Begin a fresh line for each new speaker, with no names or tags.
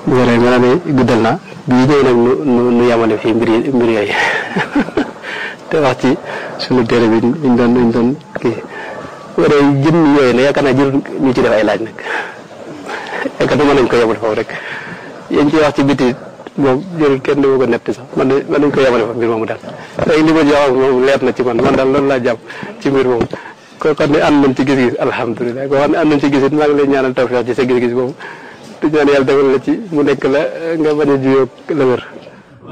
wala nga ne guddal na bi ñëw nag nu yamale fii mbir yooyu te wax ci sunu téere bi ñu doon kii wala jëm yooyu ne yaakaar naa jël ñu ci def ay laaj nag yaakaar naa mën nañ ko yemale foofu rek yéen ci wax ci biti moom jërul kenn dama ko netti sax man nañ ko yemale foofu mbir moomu daal léegi li ma jox moom leer na ci man daal loolu laa jàpp ci mbir moomu koo xam ne ànd nañ ci gis-gis alhamdulilah koo xam ne ànd nañ ci gis-gis maa ngi lay ñaanal tawfeex ci sa gis-gis boobu di ñaan yàlla defal la ci mu nekk la nga bañ a juyoo la wér